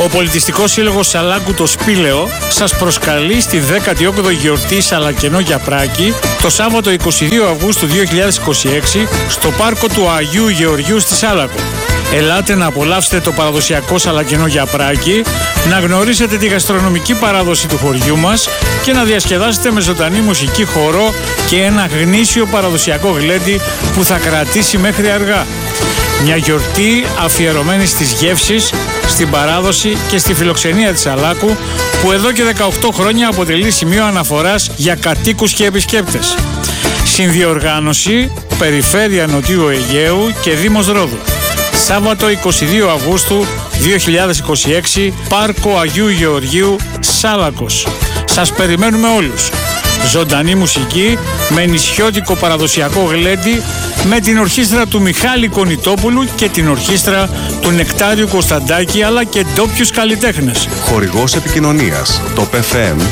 Ο Πολιτιστικός Σύλλογος Σαλάκου το Σπήλαιο σας προσκαλεί στη 18η γιορτή Σαλακενό για Πράκη το Σάββατο 22 Αυγούστου 2026 στο πάρκο του Αγίου Γεωργίου στη Σάλακο. Ελάτε να απολαύσετε το παραδοσιακό Σαλακενό για Πράκη, να γνωρίσετε τη γαστρονομική παράδοση του χωριού μας και να διασκεδάσετε με ζωντανή μουσική, χορό και ένα γνήσιο παραδοσιακό γλέντι που θα κρατήσει μέχρι αργά. Μια γιορτή αφιερωμένη στις γεύσεις, στην παράδοση και στη φιλοξενία της Σαλάκου, που εδώ και 18 χρόνια αποτελεί σημείο αναφοράς για κατοίκους και επισκέπτες. Συνδιοργάνωση, Περιφέρεια Νοτιού Αιγαίου και Δήμος Ρόδου. Σάββατο 22 Αυγούστου 2026, Πάρκο Αγίου Γεωργίου, Σάλακος. Σας περιμένουμε όλους. Ζωντανή μουσική με νησιώτικο παραδοσιακό γλέντι, με την ορχήστρα του Μιχάλη Κονιτόπουλου και την ορχήστρα του Νεκτάριου Κωνσταντάκη, αλλά και ντόπιους καλλιτέχνες. Χορηγός επικοινωνίας, το PFM.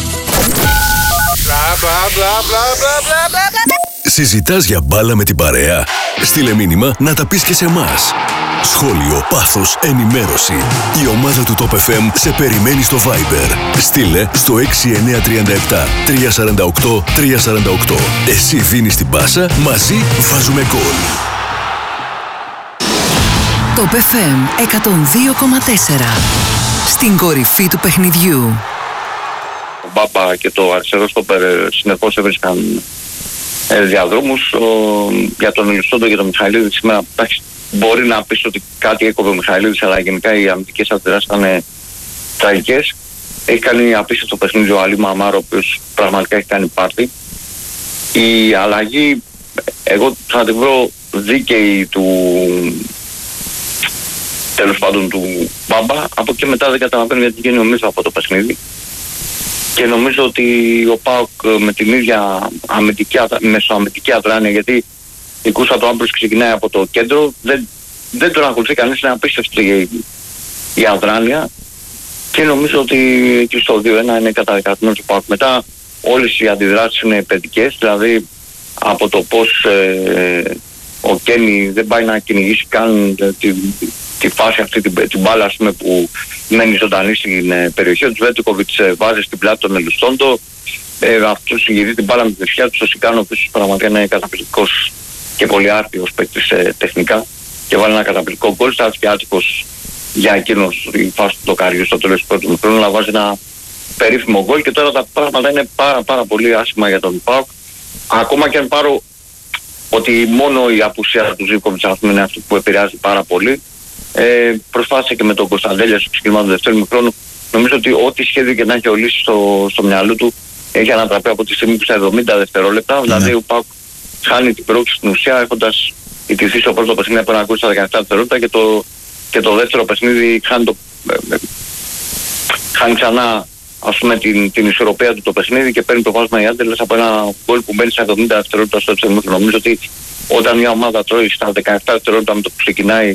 Συζητάς για μπάλα με την παρέα? Στείλε μήνυμα να τα πεις και σε εμάς. Σχόλιο, πάθος, ενημέρωση. Η ομάδα του Top FM σε περιμένει στο Viber. Στείλε στο 6937 348 348. Εσύ δίνεις την πάσα, μαζί βάζουμε γκολ. Top FM 102,4. Στην κορυφή του παιχνιδιού. Ο Μπάμπα και το αριστερό στόπερ συνεχώς έβρισκαν διαδρόμους. Για τον Ελισσόντο και τον Μιχαηλίδη σήμερα μπορεί να πεις ότι κάτι έκοβε ο Μιχαηλίδης, αλλά γενικά οι αμυντικές αντιδράσεις ήταν τραγικές. Έχει κάνει απίστευτο παιχνίδι ο Αλή Μαμάρ, ο οποίος πραγματικά έχει κάνει πάρτι. Η αλλαγή, εγώ θα την βρω δίκαιη τέλος πάντων του Μπάμπα. Από εκεί μετά δεν καταλαβαίνω γιατί γίνει ο Μίθο από το παιχνίδι. Και νομίζω ότι ο ΠΑΟΚ με την ίδια μεσοαμυντική αδράνεια, γιατί η κούρσα του Άμπρος ξεκινάει από το κέντρο, δεν τον ακολουθεί κανείς, είναι απίστευτη η αδράνεια, και νομίζω ότι και στο 2-1 είναι καταδικασμένος του ΠΑΟΚ. Μετά όλες οι αντιδράσεις είναι παιδικές, δηλαδή από το πως ο Κένι δεν πάει να κυνηγήσει καν τη φάση αυτή, την μπάλα, ας πούμε, που μένει ζωντανή στην περιοχή. Ο Τσβέτικοβιτς βάζει στην πλάτη τον Ελισσόντο, αυτός γυρίζει την μπάλα με την δεξιά του, ο Σικάνο, ο οποίος πραγματικά είναι καταπληκτικός και πολύ άρτιος παίκτης τεχνικά, και βάλει ένα καταπληκτικό γκολ. Στάθηκε και άτυχος για εκείνος η φάση του Τοκάριου στο τέλος του πρώτου χρόνου, να βάζει ένα περίφημο γκολ. Και τώρα τα πράγματα είναι πάρα πολύ άσχημα για τον ΠΑΟΚ. Ακόμα και αν πάρω ότι μόνο η απουσία του Ζίβκοβιτς είναι αυτό που επηρεάζει πάρα πολύ. Προσπάθησε και με τον Κωνσταντέλια στο ξεκίνημα του δεύτερου ημιχρόνου. Νομίζω ότι ό,τι σχέδιο και να έχει ο Λύσης στο μυαλό του έχει ανατραπεί από τη στιγμή που στα 70 δευτερόλεπτα. Δηλαδή ο ΠΑΟΚ χάνει την πρόκληση στην ουσία, έχοντας ιτηθεί στο πρώτο παιχνίδι από ένα γκολ στα 17 δευτερόλεπτα, και το δεύτερο παιχνίδι χάνει ξανά, ας πούμε, την ισορροπία του το παιχνίδι και παίρνει το βάσμα η Άντελες από ένα γκολ που μπαίνει στα 70 δευτερόλεπτα στο δεύτερο ημίχρονο. Νομίζω ότι όταν μια ομάδα τρώει στα 17 δευτερόλεπτα με το που ξεκινάει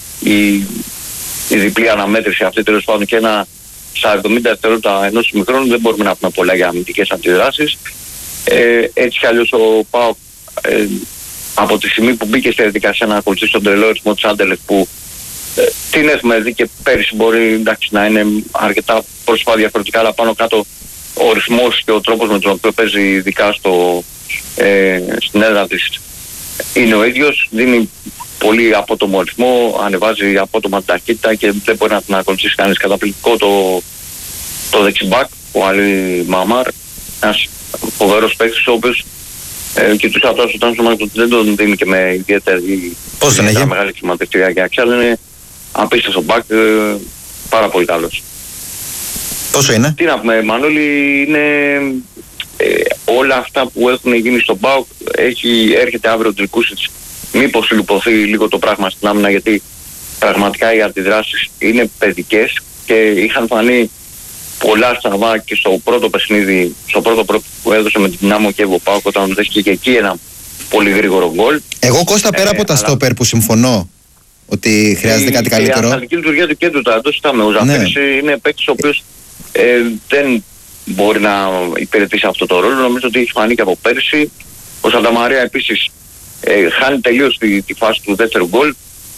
η διπλή αναμέτρηση αυτή, τέλος πάντων, και στα 70 δευτερόλεπτα ενός ημιχρόνου, δεν μπορούμε να πούμε πολλά για αμυντικές αντιδράσεις. Έτσι κι αλλιώς ο ΠΑΟΚ από τη στιγμή που μπήκε στη διαδικασία να ακολουθήσει τον τρελό ρυθμό της Άντελες, που την έχουμε δει και πέρυσι, μπορεί, εντάξει, να είναι αρκετά πρόσφατα διαφορετικά, αλλά πάνω κάτω ο ρυθμός και ο τρόπος με τον οποίο παίζει, ειδικά στην έδρα της, είναι ο ίδιος. Δίνει πολύ απότομο ρυθμό, ανεβάζει απότομα την ταχύτητα και δεν μπορεί να την ακολουθήσει κανείς. Καταπληκτικό το δεξιμπάκ, ο Αλή Μαμάρ, ένας φοβερός παίκτης, ο οποίος και τους ατός όταν σου μάθει ότι δεν τον δίνει και με ιδιαίτερη μεγάλη κλιματιστηριακή αξία, αλλά είναι απίστευτο μπακ, πάρα πολύ καλός. Πόσο είναι? Τι να πούμε, Μανώλη, είναι όλα αυτά που έχουν γίνει στον ΠΑΟΚ. Έρχεται αύριο ο Τρικούσιτς, μήπως λιποθεί λίγο το πράγμα στην άμυνα, γιατί πραγματικά οι αντιδράσεις είναι παιδικές και είχαν φανεί πολλά στραβά και στο πρώτο παιχνίδι, στο πρώτο που έδωσε με την Δυνάμο και ο ΠΑΟΚ, όταν δέχτηκε και εκεί ένα πολύ γρήγορο γκολ. Εγώ, Κώστα, πέρα από τα στόπερ που συμφωνώ ότι χρειάζεται κάτι καλύτερο. Η αθλητική λειτουργία του κέντρου, το συζητάμε. Ο Ζαφέρης είναι παίκτης ο οποίος δεν μπορεί να υπηρετήσει αυτό το ρόλο. Νομίζω ότι έχει φανεί και από πέρσι. Ο Σανταμαρία επίσης χάνει τελείως τη φάση του δεύτερου γκολ.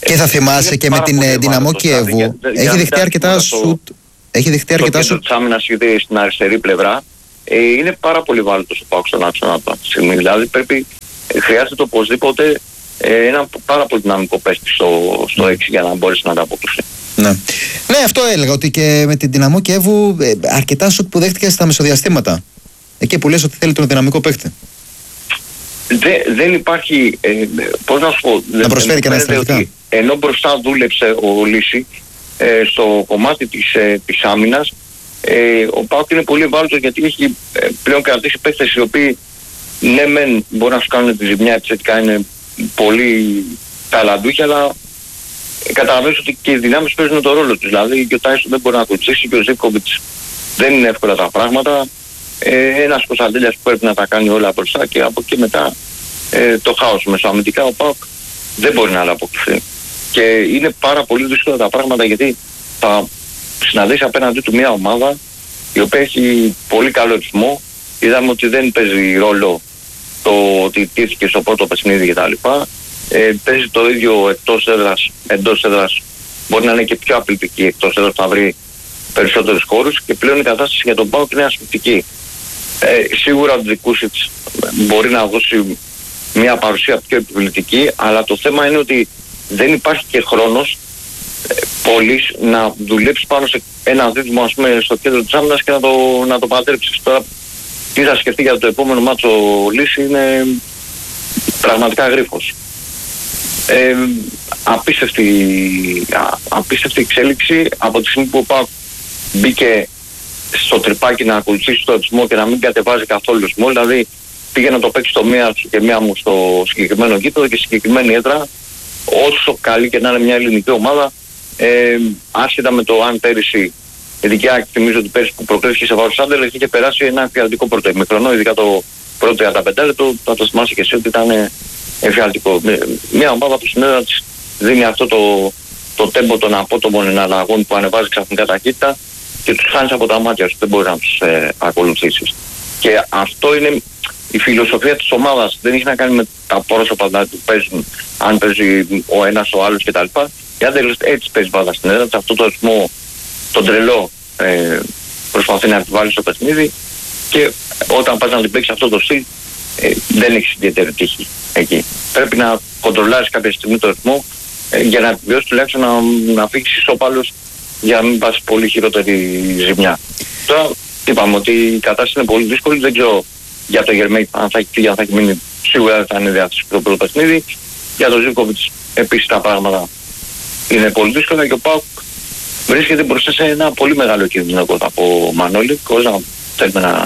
Και θα θυμάσαι και με την Δυναμό Κιέβου. Έχει δεχτεί αρκετά σουτ. Έχει δεχτεί αρκετά σουτ. Το κέντρο της άμυνας ήδη στην αριστερή πλευρά. Είναι πάρα πολύ βάλωτος ο ΠΑΟΚ στον άξονα αυτή τη στιγμή. Δηλαδή χρειάζεται οπωσδήποτε ένα πάρα πολύ δυναμικό παίκτη στο 6 για να μπορέσει να ανταποκριθεί. Ναι, αυτό έλεγα, ότι και με την Δυναμό Κιέβου αρκετά σουτ που δέχτηκε στα μεσοδιαστήματα. Εκεί που λες ότι θέλει τον δυναμικό παίκτη. Δεν υπάρχει, πώς να σου πω, να προσφέρει και αναστατικά. Ενώ μπροστά δούλεψε ο Λύση στο κομμάτι της άμυνας, ο ΠΑΟΚ είναι πολύ ευάλωτος γιατί έχει πλέον κρατήσει παίκτες οι οποίοι ναι μεν μπορούν να σου κάνουν τη ζημιά, επιθετικά είναι πολύ ταλαντούχοι, αλλά καταλαβαίνεις ότι και οι δυνάμεις παίζουν τον ρόλο τους. Δηλαδή και ο Τάισον δεν μπορεί να ακολουθήσει και ο Ζίβκοβιτς δεν είναι εύκολα τα πράγματα. Ένας Κωνσταντέλιας που πρέπει να τα κάνει όλα μπροστά και από εκεί μετά το χάος μεσοαμυντικά ο ΠΑΟΚ δεν μπορεί να ανταποκριθεί. Και είναι πάρα πολύ δύσκολα τα πράγματα γιατί θα συναντήσει απέναντί του μια ομάδα η οποία έχει πολύ καλό ρυθμό. Είδαμε ότι δεν παίζει ρόλο το ότι τήθηκε στο πρώτο παιχνίδι κτλ. Παίζει το ίδιο εκτός έδρας, εντός έδρας μπορεί να είναι και πιο απειλητική εκτός έδρας, θα βρει περισσότερους χώρους και πλέον η κατάσταση για τον ΠΑΟΚ είναι ασφυκτική. Σίγουρα ο Τζικούσιτς μπορεί να δώσει μια παρουσία πιο επιβλητική, αλλά το θέμα είναι ότι δεν υπάρχει και χρόνος πολύς να δουλέψει πάνω σε ένα δίδυμο, ας πούμε, στο κέντρο της άμυνας και να το πατρέψεις. Τώρα τι θα σκεφτεί για το επόμενο μάτσο Λύση είναι πραγματικά γρίφος. Απίστευτη εξέλιξη από τη στιγμή που ο ΠΑΟΚ μπήκε στο τρυπάκι να ακολουθήσει το ρυθμό και να μην κατεβάζει καθόλου ρυθμό. Δηλαδή πήγε να το παίξει το μία και μία μου στο συγκεκριμένο γήπεδο και συγκεκριμένη έδρα. Όσο καλή και να είναι μια ελληνική ομάδα, άσχετα με το αν πέρυσι, ειδικά θυμίζω ότι πέρυσι που προκρίθηκε σε βάρος Σάντελ, είχε περάσει ένα εφιαλτικό πρώτο ημίχρονο, ειδικά το πρώτο 35 λεπτό, θα το θυμάσαι και εσύ ότι ήταν εφιαλτικό. Μια ομάδα που στην έδρα της δίνει αυτό το τέμπο των απότομων εναλλαγών που ανεβάζει ξαφνικά ταχύτητα και τους χάνεις από τα μάτια σου, δεν μπορεί να τους ακολουθήσεις. Και αυτό είναι η φιλοσοφία της ομάδας, δεν έχει να κάνει με τα πρόσωπα που παίζουν, αν παίζει ο ένας ο άλλος κτλ. Η Άντερλες έτσι παίζει μπάλα στην έδρα, αυτό το ρυθμό, τον τρελό προσπαθεί να επιβάλλει στο παιχνίδι και όταν πας να την παίξεις αυτό το στυλ δεν έχεις ιδιαίτερη τύχη εκεί. Πρέπει να κοντρολάρεις κάποια στιγμή το ρυθμό για να επιβιώσεις τουλάχιστον να φύγεις ισόπαλος για να μην πας πολύ χειρότερη ζημιά. Τώρα είπαμε ότι η κατάσταση είναι πολύ δύσκολη, δεν ξέρω για το Γερμέη αν θα έχει φύγει, αν θα έχει μείνει, σίγουρα δεν θα είναι διάθεση το πρώτο παιχνίδι. Για τον Ζίβκοβιτς επίσης τα πράγματα είναι πολύ δύσκολα και ο ΠΑΟΚ βρίσκεται μπροστά σε ένα πολύ μεγάλο κίνδυνο από Μανώλη, χωρίς να θέλουμε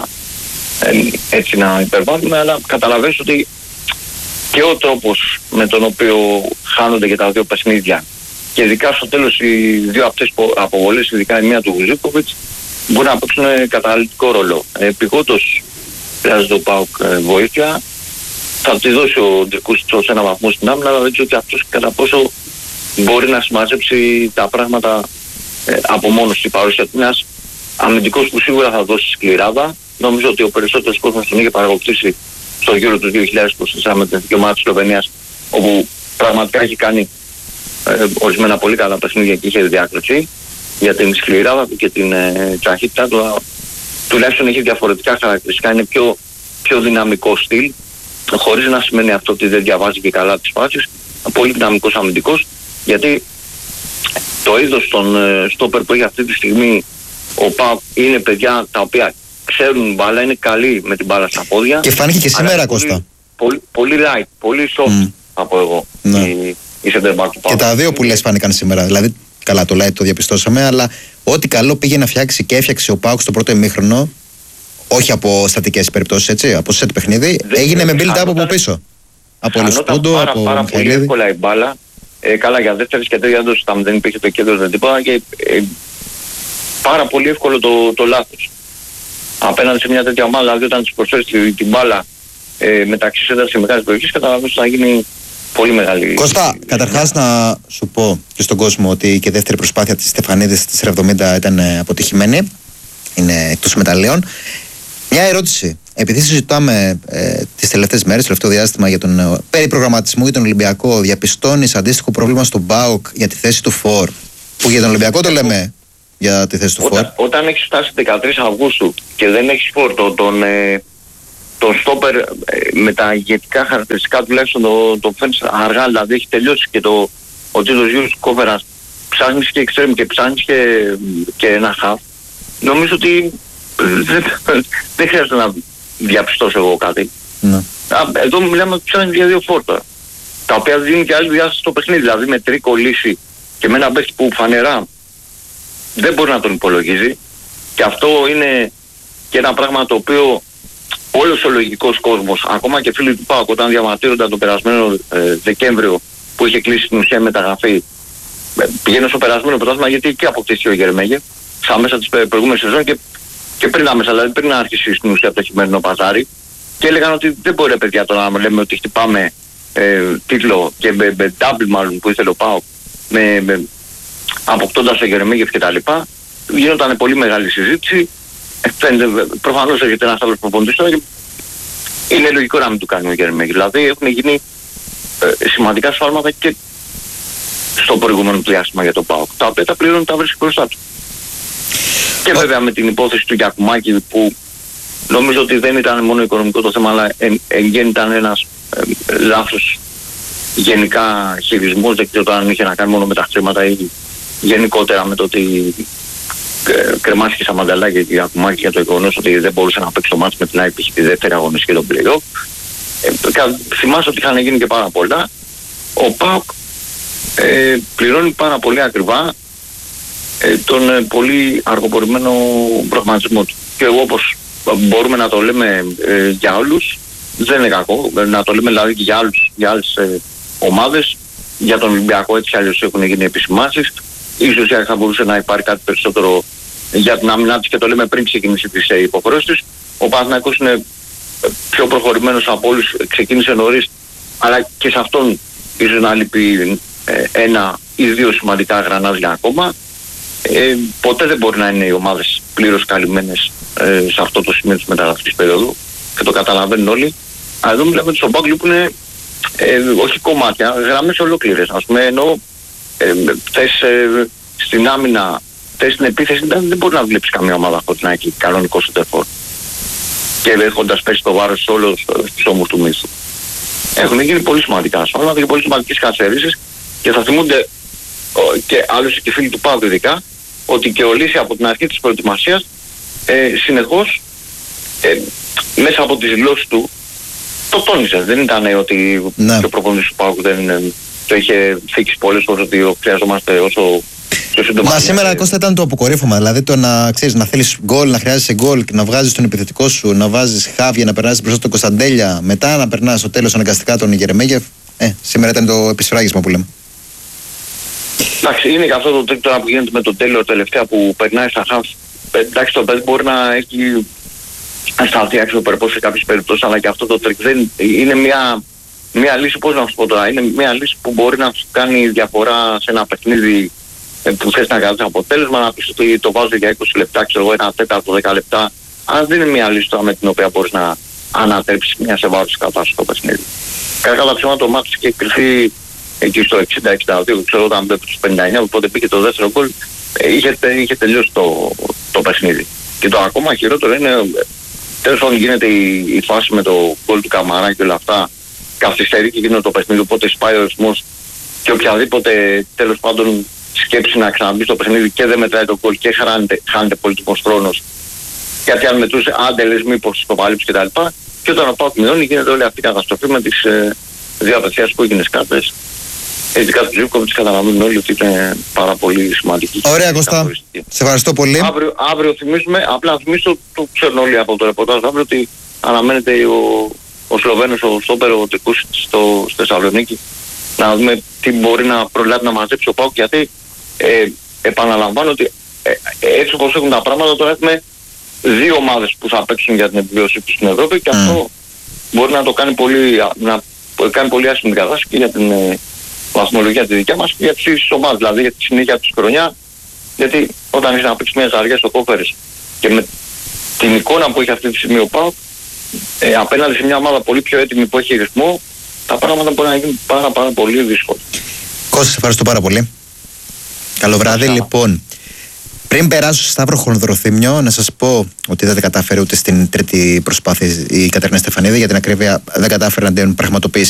έτσι να υπερβάλλουμε, αλλά καταλαβαίνεις ότι και ο τρόπος με τον οποίο χάνονται και τα δύο παιχνίδια και ειδικά στο τέλος οι δύο αυτές αποβολές, ειδικά η μία του Ζίβκοβιτς, μπορεί να παίξουν καταλυτικό ρόλο. Επιγόντως χρειάζεται ο ΠΑΟΚ βοήθεια. Θα τη δώσει ο Ντρικούσιτς ως ένα βαθμό στην άμυνα, αλλά δεν ξέρω και αυτός κατά πόσο μπορεί να συμμαζέψει τα πράγματα από μόνος στην παρουσία του. Ένας αμυντικός που σίγουρα θα δώσει σκληράδα. Νομίζω ότι ο περισσότερος κόσμος τον είχε παρακολουθήσει στο γύρο του 2024 με την εθνική ομάδα της Σλοβενίας, όπου πραγματικά έχει κάνει ορισμένα πολύ καλά παιχνίδια και είχε διάκριση για την σκληράδα του και την ταχύτητα του. Τουλάχιστον έχει διαφορετικά χαρακτηριστικά, είναι πιο δυναμικό στυλ, χωρίς να σημαίνει αυτό ότι δεν διαβάζει και καλά τις φάσεις. Πολύ δυναμικός αμυντικός, γιατί το είδος των στόπερ που έχει αυτή τη στιγμή ο ΠΑΟΚ είναι παιδιά τα οποία ξέρουν μπάλα, είναι καλοί με την μπάλα στα πόδια. Και φάνηκε και σήμερα, Κώστα. Πολύ light, πολύ soft από εγώ. Ναι. Η center back του ΠΑΟΚ. Και τα δύο που λες φάνηκαν σήμερα. Δηλαδή, καλά το light το διαπιστώσαμε, αλλά ό,τι καλό πήγε να φτιάξει και έφτιαξε ο ΠΑΟΚ στο πρώτο ημίχρονο, όχι από στατικές περιπτώσεις, έτσι, από σετ παιχνίδι, έγινε με build-up από πίσω. Από Λουσπούντο, από πάρα πολύ εύκολα η μπάλα. Καλά, για δεύτερες και τρίτες δεν υπήρχε το κέντρο, δεν τίποτα και πάρα πολύ εύκολο το λάθος. Απέναντι σε μια τέτοια ομάδα, δηλαδή όταν της προσφέρεις την μπάλα μεταξύ σέντρας και μεγάλης περιοχής, καταλαβαίνεις ότι θα γίνει πολύ μεγάλη. Κώστα, καταρχάς να σου πω και στον κόσμο ότι και η δεύτερη προσπάθεια της Στεφανίδης στις 70 ήταν αποτυχημένη. Είναι εκτός μεταλλίων. Μια ερώτηση. επειδή συζητάμε τις τελευταίες μέρες, το τελευταίο διάστημα για τον περί προγραμματισμού για τον Ολυμπιακό, διαπιστώνεις αντίστοιχο πρόβλημα στον ΠΑΟΚ για τη θέση του φορ? Που για τον Ολυμπιακό το λέμε για τη θέση του φορ. Όταν έχεις φτάσει 13 Αυγούστου και δεν έχεις φορ, τον στόπερ με τα ηγετικά χαρακτηριστικά τουλάχιστον το φαίνεις αργά, δηλαδή έχει τελειώσει και ο Τζίλος Γιούς Κόβερας, ψάχνεις και εξτρέμ και ψάχνεις και ένα χαφ. Νομίζω ότι δεν χρειάζεται να διαπιστώσω εγώ κάτι. Ναι. Εδώ μιλάμε ότι ψάχνεις για δύο φόρτα, τα οποία δίνουν και άλλη διάσταση στο παιχνίδι, δηλαδή με Τρίκο, Λύση και με ένα παίκτη που φανερά δεν μπορεί να τον υπολογίζει, και αυτό είναι και ένα πράγμα το οποίο όλος ο λογικός κόσμος, ακόμα και φίλοι του ΠΑΟΚ, όταν διαμαρτύρονταν τον περασμένο Δεκέμβριο που είχε κλείσει την ουσία μεταγραφή, πηγαίνω στο περασμένο πρωτάθλημα γιατί εκεί αποκτήθηκε ο Γερμέγεφ, σαν μέσα της προηγούμενης σεζόν και πριν άμεσα, δηλαδή πριν να αρχίσει στην ουσία το χειμερινό παζάρι, και έλεγαν ότι δεν μπορεί, παιδιά, τώρα να λέμε ότι χτυπάμε τίτλο και με double μάλλον που ήθελε ο ΠΑΟΚ, αποκτώντας ο Γερμέγεφ κτλ. Γίνονταν πολύ μεγάλη συζήτηση. Προφανώς έρχεται ένας άλλος προπονητής τώρα και είναι λογικό να μην του κάνει ο Γερμέγεφ. Δηλαδή έχουν γίνει σημαντικά σφάλματα και στο προηγούμενο διάστημα για το ΠΑΟΚ, τα οποία τα πληρώνουν, τα βρίσκει μπροστά του. Και βέβαια με την υπόθεση του Γιακουμάκη, που νομίζω ότι δεν ήταν μόνο οικονομικό το θέμα, αλλά εν γέννη ήταν ένας λάθος γενικά χειρισμός, δεν ξέρω αν είχε να κάνει μόνο με τα χρήματα ή γενικότερα με το ότι κρεμάστηκε σαν μανταλάκια και Γιακουμάκη για το γεγονός ότι δεν μπορούσε να παίξει το μάτς με την ΑΕΚ τη δεύτερη αγωνιστική των play-off. Θυμάσαι ότι είχαν γίνει και πάρα πολλά. Ο ΠΑΟΚ πληρώνει πάρα πολύ ακριβά τον πολύ αργοπορημένο προγραμματισμό του. Και εγώ, όπως μπορούμε να το λέμε για όλους, δεν είναι κακό να το λέμε δηλαδή και για άλλες ομάδες. Για τον Ολυμπιακό έτσι αλλιώς έχουν γίνει επισημάνσεις. Ίσως θα μπορούσε να υπάρχει κάτι περισσότερο για την άμυνά της, και το λέμε πριν ξεκινήσει τις υποχρεώσεις της. Ο Παναθηναϊκός είναι πιο προχωρημένος από όλους, ξεκίνησε νωρίς, αλλά και σε αυτόν ίσως να λείπει ένα ή δύο σημαντικά γρανάζια ακόμα. Ποτέ δεν μπορεί να είναι οι ομάδες πλήρως καλυμμένες σε αυτό το σημείο της μεταγραφικής περίοδου, και το καταλαβαίνουν όλοι. Αλλά εδώ μιλάμε ότι στον ΠΑΟΚ λείπουν όχι κομμάτια, γραμμές ολόκληρες. Ας πούμε, ενώ θες στην άμυνα, θες στην επίθεση, δεν μπορεί να βλέπεις καμία ομάδα από την ΑΕΚ κανονικό σεντερφόρ και έχοντας πέσει το βάρος όλο στους ώμους του μύθου. Έχουν γίνει πολύ σημαντικά σφάλματα και πολύ σημαντικές καθυστερήσεις, και θα θυμούνται και άλλωστε και φίλοι του ΠΑΟΚ ειδικά, ότι και ο Λύση από την αρχή της προετοιμασίας συνεχώς μέσα από τις δηλώσεις του το τόνισε. Δεν ήταν ότι ο προπονητής του ΠΑΟΚ δεν το είχε θίξει πολλές φορές ότι χρειαζόμαστε όσο πιο σύντομα. Μα σήμερα, Κώστα, ήταν το αποκορύφωμα. Δηλαδή το να ξέρεις, να θέλεις γκολ, να χρειάζεσαι γκολ και να βγάζεις τον επιθετικό σου, να βάζεις χάβια, να περνάς μπροστά στον Κωνσταντέλια, μετά να περνάς στο τέλος αναγκαστικά τον Γερμέγεφ. Σήμερα ήταν το επισφράγισμα που λέμε. Εντάξει, είναι και αυτό το τρίκ τώρα που γίνεται με τον Τέλειο τελευταία που περνάει στα χαφ. Εντάξει, το παιδί μπορεί να έχει αισθανθεί αξιοπρεπώς σε κάποιες περιπτώσεις, αλλά και αυτό το τρίκ δεν είναι μια λύση, πώς να σου πω τώρα, είναι μια λύση που μπορεί να σου κάνει διαφορά σε ένα παιχνίδι που θες να κάνεις αποτέλεσμα, να πεις ότι το βάζω για 20 λεπτά, ξέρω εγώ, ένα τέταρτο, 10 λεπτά, αλλά δεν είναι μια λύση τώρα με την οποία μπορείς να ανατρέψεις μια σε βάρος κατάσταση στο παιχνίδι. Κατά τα ψέματα το μάτι είχε κρυφθεί εκεί στο 60-62, ξέρω όταν μπήκε στους 59, οπότε πήγε το δεύτερο γκολ, είχε τελειώσει το παιχνίδι. Και το ακόμα χειρότερο είναι, τέλος πάντων γίνεται η φάση με το γκολ του Καμαρά και όλα αυτά, καθυστερεί και γίνεται το παιχνίδι, οπότε σπάει ο ρυθμός και οποιαδήποτε τέλος πάντων σκέψη να ξαναμπεί στο παιχνίδι και δεν μετράει το γκολ και χάνεται πολύτιμος χρόνος. Γιατί αν μετρούσε άντε λες μήπως το παλίψει κτλ. Και όταν ο ΠΑΟΚ μειώνει γίνεται όλη αυτή η καταστροφή με τις δύο απευθείας που έγινες κάρτες. Ειδικά του Ζίβκοβιτς καταλαβαίνουν όλοι ότι είναι πάρα πολύ σημαντική. Ωραία, Κώστα. Σε ευχαριστώ πολύ. Αύριο θυμίσουμε, απλά θυμίσω, το ξέρουν όλοι από το ρεπορτάζ αύριο, ότι αναμένεται ο Σλοβαίνος, ο στόπερ, ο Τρικούσιτς στη Θεσσαλονίκη, να δούμε τι μπορεί να προλάβει να μαζέψει ο ΠΑΟΚ, γιατί επαναλαμβάνω ότι έτσι όπως έχουν τα πράγματα τώρα έχουμε δύο ομάδες που θα παίξουν για την επιβίωσή τους στην Ευρώπη, και αυτό μπορεί να το κάνει πολύ άσχημη κατάσταση και για την βαθμολογία τη δικιά μας και για τις ίδιες ομάδες, δηλαδή για τη συνέχεια της χρονιά, γιατί όταν έχεις να παίξεις μια ζαριά στο Κόφερες και με την εικόνα που έχει αυτή τη στιγμή ο ΠΑΟΚ, απέναντι σε μια ομάδα πολύ πιο έτοιμη που έχει ρυθμό, τα πράγματα μπορεί να γίνουν πάρα πολύ δύσκολα. Κώστα, σε ευχαριστώ πάρα πολύ. Καλό βράδυ. Λοιπόν, πριν περάσω στο Σταύρο Χονδροθύμιο, να σας πω ότι δεν κατάφερε ούτε στην τρίτη προσπάθεια η Κατερίνα Στεφανίδη. Για την ακρίβεια, δεν κατάφερε να την πραγματοποιήσει